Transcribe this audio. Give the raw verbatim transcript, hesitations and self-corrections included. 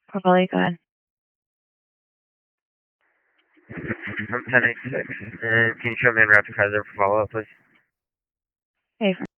Probably, go ahead. I'm ten eighty-six. Uh, can you show me in Rapid Kaiser for follow-up, please? Hey,